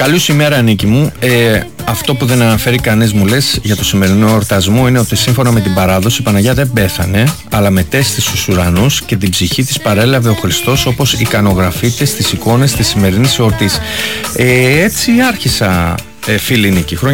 Καλή σου ημέρα, Νίκη μου. Αυτό που δεν αναφέρει κανείς, μου λες, για το σημερινό εορτασμό είναι ότι σύμφωνα με την παράδοση η Παναγιά δεν πέθανε, αλλά μετέστη στους ουρανούς και την ψυχή της παρέλαβε ο Χριστός, όπως εικανογραφείται στις εικόνες της σημερινής εορτής. Έτσι άρχισα, φίλη Νίκη.